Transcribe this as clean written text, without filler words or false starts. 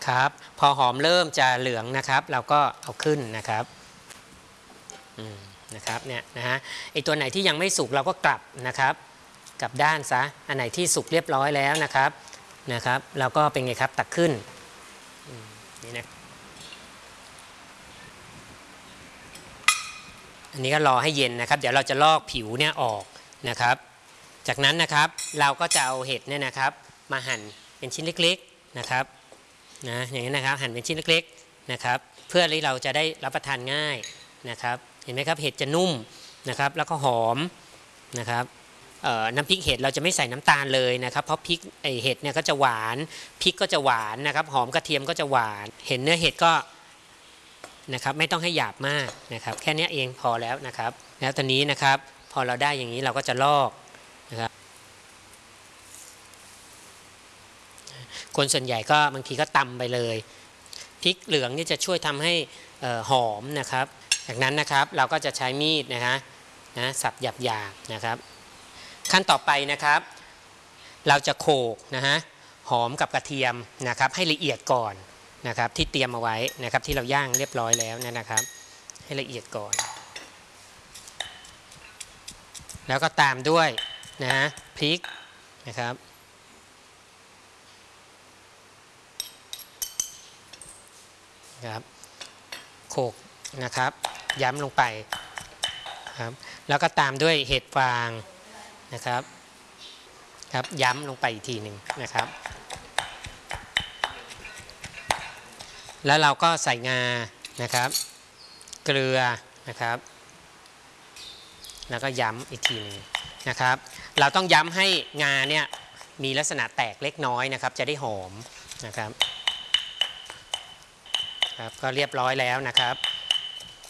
ครับพอหอมเริ่มจะเหลืองนะครับเราก็เอาขึ้นนะครับนะครับเนี่ยนะฮะไอตัวไหนที่ยังไม่สุกเราก็กลับนะครับกลับด้านซะอันไหนที่สุกเรียบร้อยแล้วนะครับเราก็เป็นไงครับตักขึ้นนี่นะอันนี้ก็รอให้เย็นนะครับเดี๋ยวเราจะลอกผิวเนี่ยออกนะครับจากนั้นนะครับเราก็จะเอาเห็ดเนี่ยนะครับมาหั่นเป็นชิ้นเล็กๆนะครับนะอย่างนี้นะครับหั่นเป็นชิ้นเล็กๆนะครับเพื่อที่เราจะได้รับประทานง่ายนะครับเห็นไหมครับเห็ดจะนุ่มนะครับแล้วก็หอมนะครับน้ำพริกเห็ดเราจะไม่ใส่น้ำตาลเลยนะครับเพราะพริกเห็ดเนี่ยก็จะหวานพริกก็จะหวานนะครับหอมกระเทียมก็จะหวานเห็นเนื้อเห็ดก็นะครับไม่ต้องให้หยาบมากนะครับแค่นี้เองพอแล้วนะครับแล้วตอนนี้นะครับพอเราได้อย่างนี้เราก็จะลอกนะครับคนส่วนใหญ่ก็บางทีก็ตำไปเลยพริกเหลืองนี่จะช่วยทำให้หอมนะครับจากนั้นนะครับเราก็จะใช้มีดนะสับหยาบๆนะครับขั้นต่อไปนะครับเราจะโขลกหอมกับกระเทียมนะครับให้ละเอียดก่อนนะครับที่เตรียมเอาไว้นะครับที่เราย่างเรียบร้อยแล้วนะครับให้ละเอียดก่อนแล้วก็ตามด้วยพริกนะครับโขลกนะครับย้ำลงไปครับแล้วก็ตามด้วยเห็ดฟางนะครับย้ำลงไปอีกทีหนึ่งนะครับแล้วเราก็ใส่งานะครับเกลือนะครับแล้วก็ย้ำอีกทีหนึ่งนะครับเราต้องย้ำให้งาเนี่ยมีลักษณะแตกเล็กน้อยนะครับจะได้หอมนะครับก็เรียบร้อยแล้วนะครับ